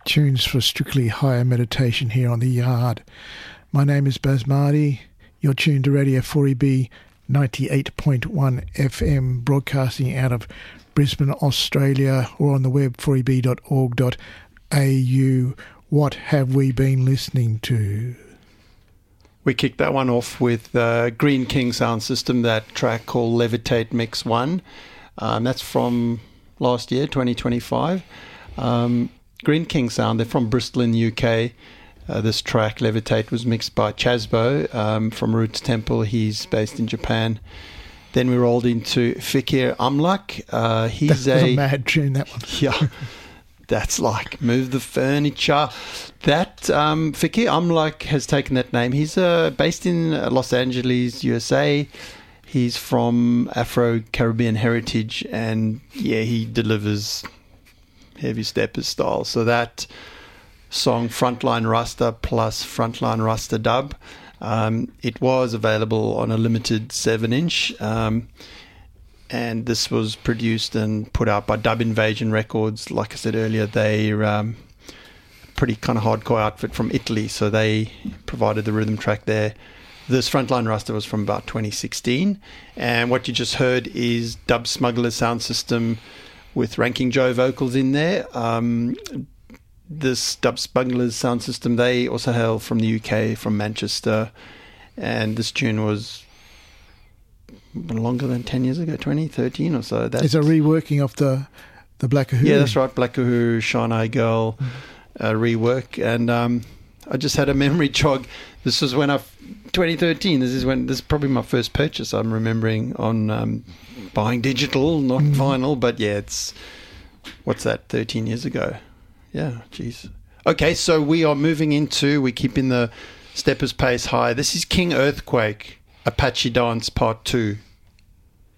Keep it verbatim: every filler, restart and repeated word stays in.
tunes for Strictly Higher Meditation here on The Yard. My name is Baz Mardy. You're tuned to Radio four E B ninety-eight point one F M, broadcasting out of Brisbane, Australia, or on the web four e b dot org dot a u. What have we been listening to? We kicked that one off with uh, Green King Sound System, that track called Levitate Mix one. Um, that's from last year, twenty twenty-five. Um, Green King Sound, they're from Bristol in the U K. Uh, this track, Levitate, was mixed by Chasbo um, from Roots Temple. He's based in Japan. Then we rolled into Fikir Amlak. Uh, he's that was a, a mad tune, that one. Yeah, that's like Move the Furniture. That um, Fikir Amlak has taken that name. He's uh, based in Los Angeles, U S A. He's from Afro-Caribbean heritage, and yeah, he delivers heavy steppers style. So that song, Frontline Rasta plus Frontline Rasta Dub, um, it was available on a limited seven inch, um, and this was produced and put out by Dub Invasion Records. Like I said earlier, they're um, a pretty kind of hardcore outfit from Italy, so they provided the rhythm track there. This Frontline Rasta was from about twenty sixteen, and what you just heard is Dub Smuggler Sound System with Ranking Joe vocals in there. Um, this Dub Smugglers sound system, they also hail from the U K, from Manchester, and this tune was longer than ten years ago, twenty thirteen or so. That's, it's a reworking of the the Black Uhuru. Yeah, that's right, Black Uhuru, Shine Eye Girl uh, rework, and um, I just had a memory jog. This was when I, twenty thirteen, this is when, this is probably my first purchase I'm remembering on um, buying digital, not mm. vinyl, but yeah, it's, what's that, thirteen years ago. Yeah, geez. Okay, so we are moving into, we keep in the steppers pace high. This is King Earthquake, Apache Dance Part two.